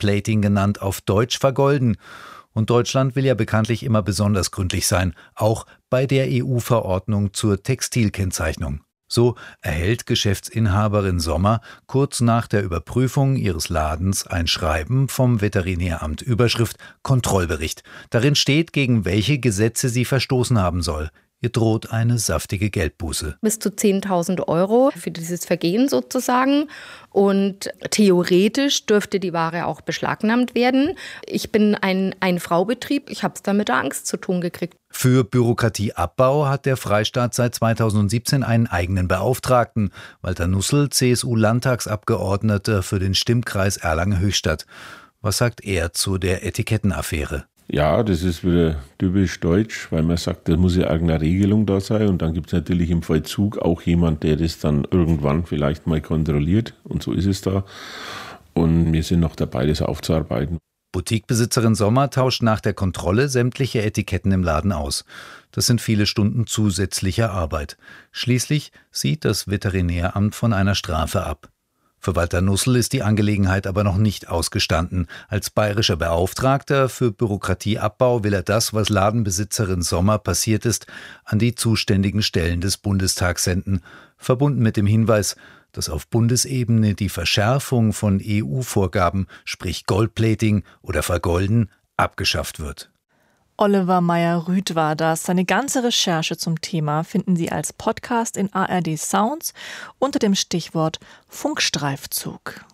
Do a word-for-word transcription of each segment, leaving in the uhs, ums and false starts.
Goldplating genannt, auf Deutsch vergolden. Und Deutschland will ja bekanntlich immer besonders gründlich sein, auch bei der E U-Verordnung zur Textilkennzeichnung. So erhält Geschäftsinhaberin Sommer kurz nach der Überprüfung ihres Ladens ein Schreiben vom Veterinäramt, Überschrift Kontrollbericht. Darin steht, gegen welche Gesetze sie verstoßen haben soll. Ihr droht eine saftige Geldbuße. Bis zu zehntausend Euro für dieses Vergehen sozusagen. Und theoretisch dürfte die Ware auch beschlagnahmt werden. Ich bin ein Ein-Frau-Betrieb, ich habe es da mit der Angst zu tun gekriegt. Für Bürokratieabbau hat der Freistaat seit zweitausendsiebzehn einen eigenen Beauftragten. Walter Nussel, C S U-Landtagsabgeordneter für den Stimmkreis Erlangen-Höchstadt. Was sagt er zu der Etikettenaffäre? Ja, das ist wieder typisch deutsch, weil man sagt, da muss ja irgendeine Regelung da sein. Und dann gibt es natürlich im Vollzug auch jemand, der das dann irgendwann vielleicht mal kontrolliert. Und so ist es da. Und wir sind noch dabei, das aufzuarbeiten. Boutiquebesitzerin Sommer tauscht nach der Kontrolle sämtliche Etiketten im Laden aus. Das sind viele Stunden zusätzlicher Arbeit. Schließlich sieht das Veterinäramt von einer Strafe ab. Für Walter Nussel ist die Angelegenheit aber noch nicht ausgestanden. Als bayerischer Beauftragter für Bürokratieabbau will er das, was Ladenbesitzerin Sommer passiert ist, an die zuständigen Stellen des Bundestags senden. Verbunden mit dem Hinweis, dass auf Bundesebene die Verschärfung von E U-Vorgaben, sprich Goldplating oder Vergolden, abgeschafft wird. Oliver Meyer-Rüth war das. Seine ganze Recherche zum Thema finden Sie als Podcast in A R D Sounds unter dem Stichwort Funkstreifzug.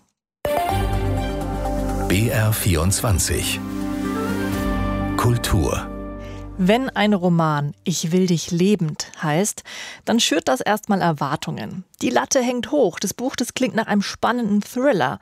B R vierundzwanzig Kultur. Wenn ein Roman »Ich will dich lebend« heißt, dann schürt das erstmal Erwartungen. Die Latte hängt hoch, das Buch, das klingt nach einem spannenden Thriller.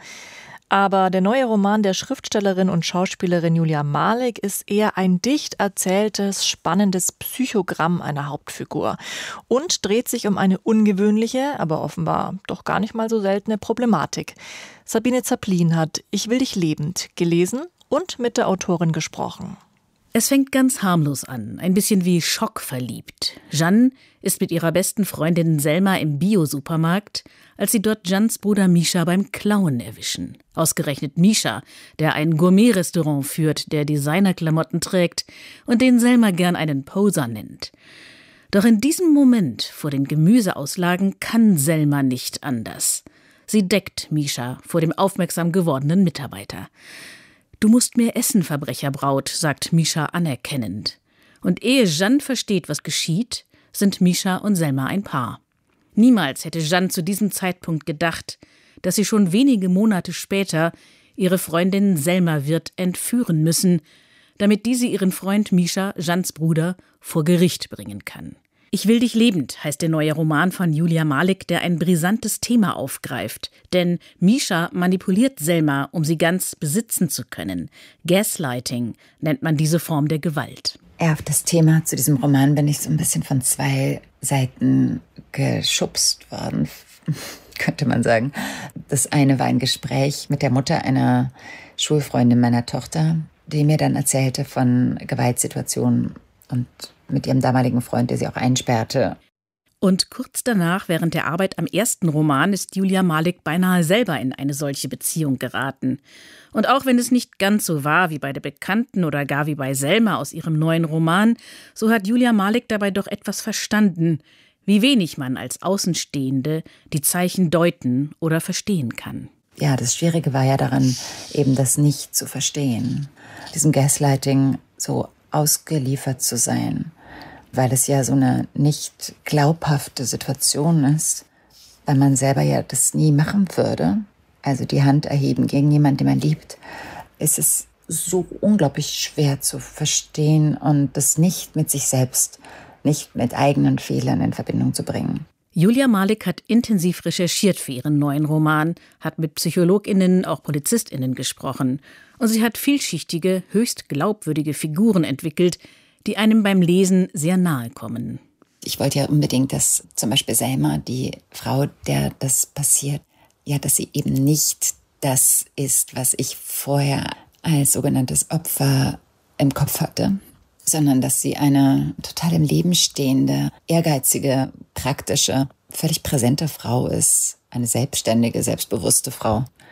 Aber der neue Roman der Schriftstellerin und Schauspielerin Julia Malik ist eher ein dicht erzähltes, spannendes Psychogramm einer Hauptfigur und dreht sich um eine ungewöhnliche, aber offenbar doch gar nicht mal so seltene Problematik. Sabine Zaplin hat »Ich will dich lebend« gelesen und mit der Autorin gesprochen. Es fängt ganz harmlos an, ein bisschen wie schockverliebt. Jeanne ist mit ihrer besten Freundin Selma im Bio-Supermarkt, als sie dort Jeannes Bruder Mischa beim Klauen erwischen. Ausgerechnet Mischa, der ein Gourmet-Restaurant führt, der Designerklamotten trägt und den Selma gern einen Poser nennt. Doch in diesem Moment vor den Gemüseauslagen kann Selma nicht anders. Sie deckt Mischa vor dem aufmerksam gewordenen Mitarbeiter. »Du musst mehr essen, Verbrecherbraut«, sagt Mischa anerkennend. Und ehe Jeanne versteht, was geschieht, sind Mischa und Selma ein Paar. Niemals hätte Jeanne zu diesem Zeitpunkt gedacht, dass sie schon wenige Monate später ihre Freundin Selma wird entführen müssen, damit diese ihren Freund Mischa, Jeannes Bruder, vor Gericht bringen kann. »Ich will dich lebend« heißt der neue Roman von Julia Malik, der ein brisantes Thema aufgreift. Denn Mischa manipuliert Selma, um sie ganz besitzen zu können. Gaslighting nennt man diese Form der Gewalt. Ja, auf das Thema zu diesem Roman bin ich so ein bisschen von zwei Seiten geschubst worden, könnte man sagen. Das eine war ein Gespräch mit der Mutter einer Schulfreundin meiner Tochter, die mir dann erzählte von Gewaltsituationen und mit ihrem damaligen Freund, der sie auch einsperrte. Und kurz danach, während der Arbeit am ersten Roman, ist Julia Malik beinahe selber in eine solche Beziehung geraten. Und auch wenn es nicht ganz so war wie bei der Bekannten oder gar wie bei Selma aus ihrem neuen Roman, so hat Julia Malik dabei doch etwas verstanden, wie wenig man als Außenstehende die Zeichen deuten oder verstehen kann. Ja, das Schwierige war ja daran, eben das nicht zu verstehen. Diesem Gaslighting so ausgeliefert zu sein, weil es ja so eine nicht glaubhafte Situation ist, weil man selber ja das nie machen würde, also die Hand erheben gegen jemanden, den man liebt, ist es so unglaublich schwer zu verstehen und das nicht mit sich selbst, nicht mit eigenen Fehlern in Verbindung zu bringen. Julia Malik hat intensiv recherchiert für ihren neuen Roman, hat mit PsychologInnen, auch PolizistInnen gesprochen. Und sie hat vielschichtige, höchst glaubwürdige Figuren entwickelt, die einem beim Lesen sehr nahe kommen. Ich wollte ja unbedingt, dass zum Beispiel Selma, die Frau, der das passiert, ja, dass sie eben nicht das ist, was ich vorher als sogenanntes Opfer im Kopf hatte, sondern dass sie eine total im Leben stehende, ehrgeizige, praktische, völlig präsente Frau ist. Eine selbstständige, selbstbewusste Frau,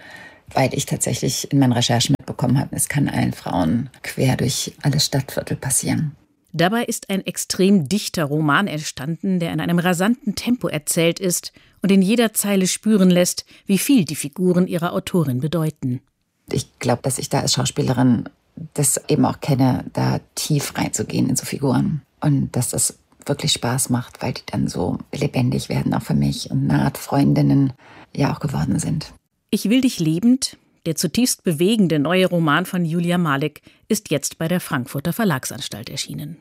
weil ich tatsächlich in meinen Recherchen mitbekommen habe, es kann allen Frauen quer durch alle Stadtviertel passieren. Dabei ist ein extrem dichter Roman entstanden, der in einem rasanten Tempo erzählt ist und in jeder Zeile spüren lässt, wie viel die Figuren ihrer Autorin bedeuten. Ich glaube, dass ich da als Schauspielerin das eben auch kenne, da tief reinzugehen in so Figuren. Und dass das wirklich Spaß macht, weil die dann so lebendig werden, auch für mich, und eine Art Freundinnen ja auch geworden sind. Ich will dich lebend, der zutiefst bewegende neue Roman von Julia Malik, ist jetzt bei der Frankfurter Verlagsanstalt erschienen.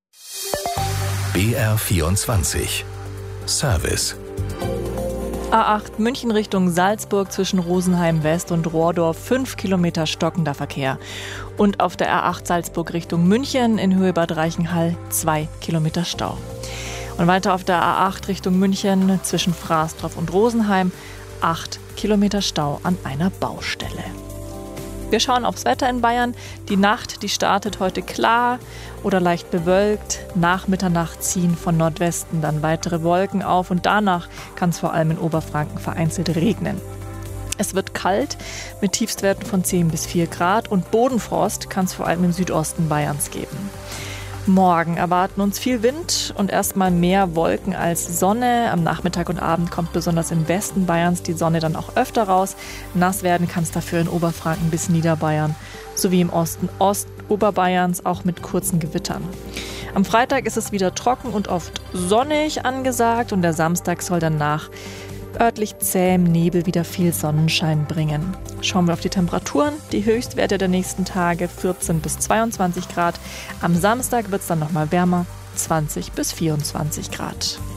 B R vierundzwanzig Service. A acht München Richtung Salzburg zwischen Rosenheim West und Rohrdorf, fünf Kilometer stockender Verkehr. Und auf der A acht Salzburg Richtung München in Höhe Bad Reichenhall, zwei Kilometer Stau. Und weiter auf der A acht Richtung München zwischen Frastorf und Rosenheim, acht Kilometer Stau an einer Baustelle. Wir schauen aufs Wetter in Bayern. Die Nacht, die startet heute klar oder leicht bewölkt. Nach Mitternacht ziehen von Nordwesten dann weitere Wolken auf und danach kann es vor allem in Oberfranken vereinzelt regnen. Es wird kalt mit Tiefstwerten von zehn bis vier Grad und Bodenfrost kann es vor allem im Südosten Bayerns geben. Morgen erwarten uns viel Wind und erstmal mehr Wolken als Sonne. Am Nachmittag und Abend kommt besonders im Westen Bayerns die Sonne dann auch öfter raus. Nass werden kann es dafür in Oberfranken bis Niederbayern sowie im Osten Ostoberbayerns auch mit kurzen Gewittern. Am Freitag ist es wieder trocken und oft sonnig angesagt und der Samstag soll danach örtlich zähem Nebel wieder viel Sonnenschein bringen. Schauen wir auf die Temperaturen. Die Höchstwerte der nächsten Tage vierzehn bis zweiundzwanzig Grad. Am Samstag wird es dann nochmal wärmer, zwanzig bis vierundzwanzig Grad.